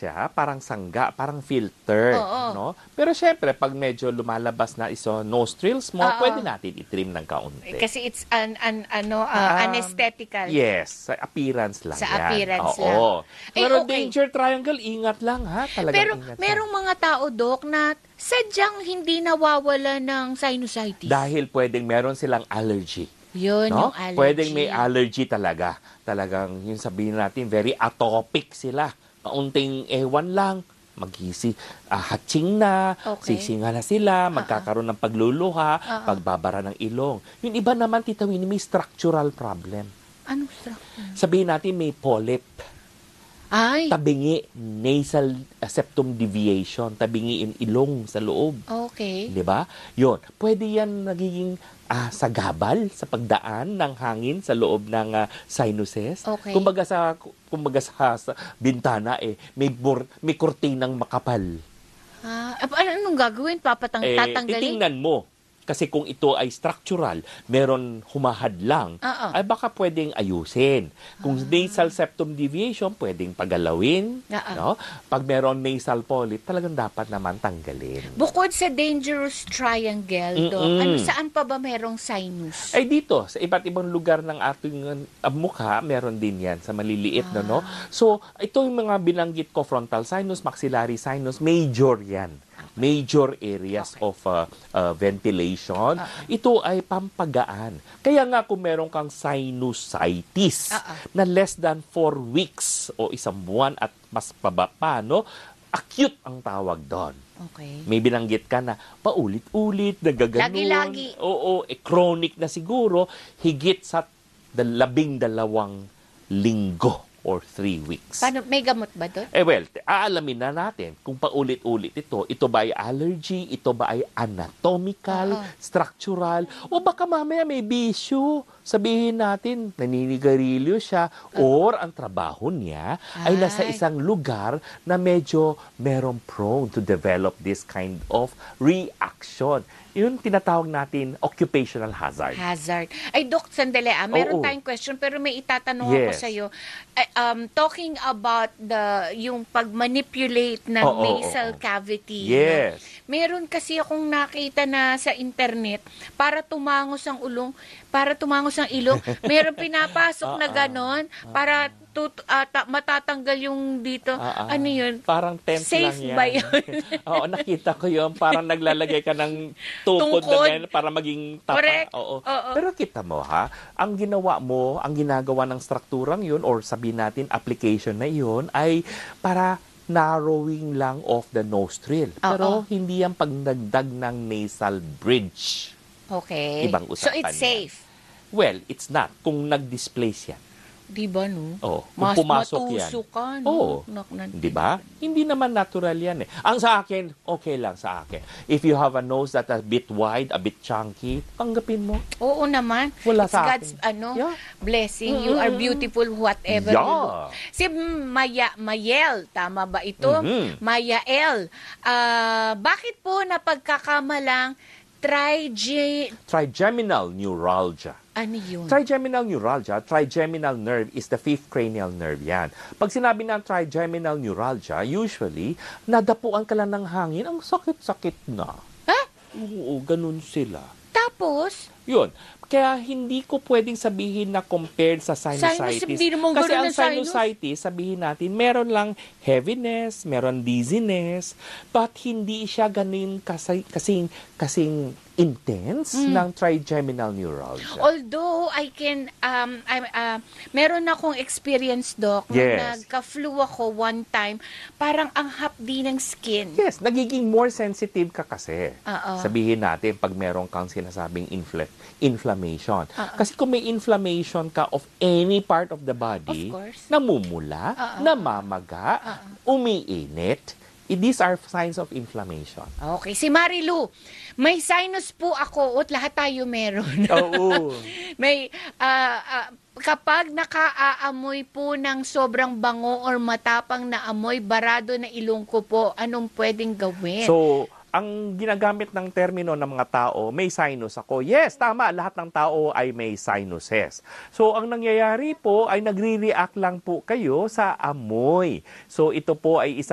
siya, parang sangga, parang filter, Oo. no? Pero syempre, pag medyo lumalabas na iso nostrils mo, Oo. pwede natin i-trim ng kaunti. Kasi it's anesthetical. Yes, sa appearance lang Sa yan. appearance Oo. lang. Pero okay. danger triangle, ingat lang ha. Talagang Pero ingat merong mga tao, Dok, na sadyang hindi nawawala ng sinusitis. Dahil pwedeng meron silang allergy. Yun, No? yung allergy. Pwedeng may allergy talaga. Talagang, yung sabihin natin, very atopic sila. Kaunting ewan lang, hatching na, Okay. sisinga na sila, magkakaroon ng pagluluha, pagbabara ng ilong. Yung iba naman, Tita Winnie, may structural problem. Anong structure? Sabihin natin, may polyp. Ay, Tabingi, nasal septum deviation, tabingi yung ilong sa loob. okay. Di ba? Yun. Pwede yan nagiging sagabal sa pagdaan ng hangin sa loob ng sinuses. Okay. Kumbaga sa bintana may kurtinang makapal. Anong gagawin? Tatanggalin? Titingnan mo. Kasi kung ito ay structural, meron humahadlang, ay baka pwedeng ayusin. Kung nasal septum deviation, pwedeng pagalawin. No? Pag meron nasal polyp, talagang dapat naman tanggalin. Bukod sa dangerous triangle, Dok, saan pa ba merong sinus? Ay dito, sa iba't ibang lugar ng ating mukha, meron din yan sa maliliit. No? So, ito yung mga binanggit ko, frontal sinus, maxillary sinus, major yan. Major areas of ventilation. Ito ay pampagaan. Kaya nga kung meron kang sinusitis na less than 4 weeks o isang buwan at mas paba pa, no? Acute ang tawag doon. Okay. May binanggit ka na paulit-ulit, nagaganon. Lagi-lagi. Oo, chronic na siguro, higit sa 12 linggo or 3 weeks. Paano, may gamot ba doon? Aalamin na natin kung paulit-ulit ito ba ay allergy, ito ba ay anatomical, structural, o baka mamaya may bisyo. Sabihin natin, naninigarilyo siya, or ang trabaho niya ay nasa isang lugar na medyo merong prone to develop this kind of reaction. Yun tinatawag natin occupational hazard. Ay, Dok, sandali. Meron tayong question, pero may itatanong ako sa'yo. Talking about yung pag-manipulate ng nasal cavity. Yes. No? Meron kasi akong nakita na sa internet, para tumangos ang ilong, meron pinapasok na ganon, para matatanggal yung dito. Ano yun? Parang tense Safe lang yan. ba yun? Oo, nakita ko yun. Parang naglalagay ka ng tukod na ganyan para maging tapa. Correct. Oo. Oo. Pero kita mo ha, ang ginagawa ng strukturang yun, or sabihin natin application na yun, ay para narrowing lang of the nostril. Pero hindi yan pagdagdag ng nasal bridge. Okay. Ibang usapan So it's safe? Well, it's not. Kung nag-displace yan. Di ba, no? Oh, Mas kung pumasok yan. matuso ka, no? Di ba? Hindi naman natural yan eh. Ang sa akin, okay lang sa akin. If you have a nose that a bit wide, a bit chunky, tanggapin mo. Oo naman. Wala It's sa God's akin. blessing. You are beautiful whatever you look. Si Mayel, tama ba ito? Mayael, bakit po napagkakamalang trigeminal neuralgia? Ano yun? Trigeminal neuralgia, trigeminal nerve is the fifth cranial nerve yan. Pag sinabi ng trigeminal neuralgia, usually, nadapuan ka lang ng hangin, ang sakit-sakit na. Oo, ganun sila. Tapos? Yun. Kaya hindi ko pwedeng sabihin na compared sa sinusitis. Kasi ang sinusitis, sabihin natin, meron lang heaviness, meron dizziness, but hindi siya ganun kasing intense ng trigeminal neuralgia. Although I can meron akong experience, Doc, nung nagka-flu ako one time, parang ang hapdi ng skin. Yes, nagiging more sensitive ka kasi. Sabihin natin pag meron kang sinasabing inflammation. Kasi kung may inflammation ka of any part of the body, namumula, namamaga, umiinit, these are signs of inflammation. Okay. Si Marilu, may sinus po ako at lahat tayo meron. Oo. May, kapag nakaamoy po ng sobrang bango or matapang na amoy, barado na ilong ko po, anong pwedeng gawin? So, ang ginagamit ng termino ng mga tao, may sinus ako. Yes, tama, lahat ng tao ay may sinuses. So, ang nangyayari po ay nagre-react lang po kayo sa amoy. So, ito po ay isa